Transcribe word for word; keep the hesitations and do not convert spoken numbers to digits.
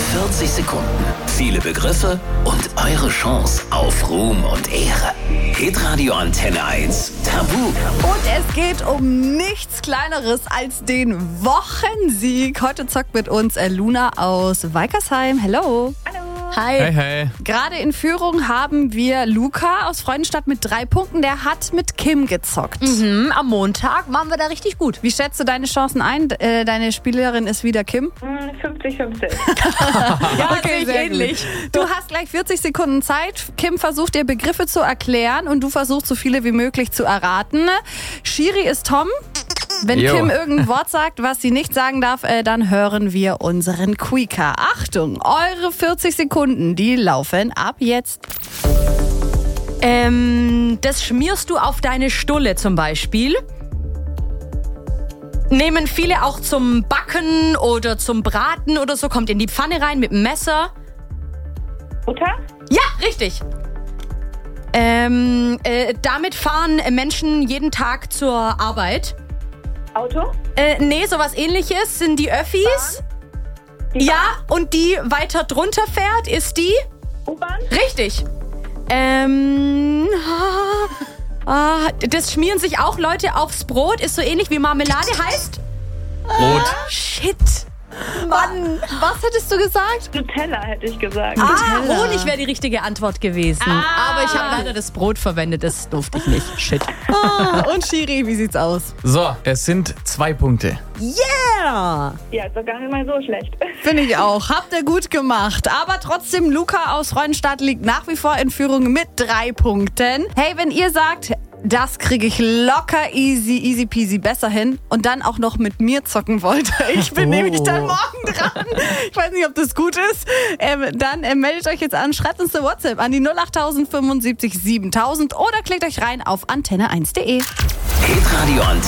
vierzig Sekunden, viele Begriffe und eure Chance auf Ruhm und Ehre. Hitradio Antenne eins Tabu. Und es geht um nichts Kleineres als den Wochensieg. Heute zockt mit uns Luna aus Weikersheim. Hello. Hallo. Hi. Hey, hey. Gerade in Führung haben wir Luca aus Freudenstadt mit drei Punkten. Der hat mit Kim gezockt. Mhm, am Montag waren wir da richtig gut. Wie schätzt du deine Chancen ein? Äh, deine Spielerin ist wieder Kim. fünfzig fünfzig. Ja, okay, sehr ähnlich. gut. Du hast gleich vierzig Sekunden Zeit. Kim versucht dir Begriffe zu erklären und du versuchst so viele wie möglich zu erraten. Schiri ist Tom. Wenn Jo. Kim irgendein Wort sagt, was sie nicht sagen darf, äh, dann hören wir unseren Quickie. Achtung, eure vierzig Sekunden, die laufen ab jetzt. Ähm, das schmierst du auf deine Stulle zum Beispiel. Nehmen viele auch zum Backen oder zum Braten oder so. Kommt in die Pfanne rein mit dem Messer. Butter? Ja, richtig. Ähm, äh, damit fahren Menschen jeden Tag zur Arbeit. Auto? Äh, nee, sowas ähnliches sind die Öffis. Die Ja, und die weiter drunter fährt, ist die? U-Bahn? Richtig. Ähm, ah, ah, das schmieren sich auch Leute aufs Brot, ist so ähnlich wie Marmelade heißt. Brot. Shit. Mann, was hättest du gesagt? Nutella hätte ich gesagt. Ah, Nutella. Honig wäre die richtige Antwort gewesen. Aber ich habe leider das Brot verwendet, das durfte ich nicht. Shit. Ah, und Schiri, wie sieht's aus? So, es sind zwei Punkte. Yeah! Ja, ist doch gar nicht mal so schlecht. Finde ich auch. Habt ihr gut gemacht. Aber trotzdem, Luca aus Freudenstadt liegt nach wie vor in Führung mit drei Punkten. Hey, wenn ihr sagt, das kriege ich locker easy, easy peasy besser hin und dann auch noch mit mir zocken wollt, ich bin Oh. nämlich dann morgen dran. Ich weiß nicht, ob das gut ist. Ähm, dann äh, meldet euch jetzt an, schreibt uns eine WhatsApp an die null acht fünfundsiebzig siebentausend oder klickt euch rein auf antenne eins punkt de. Hitradio Antenne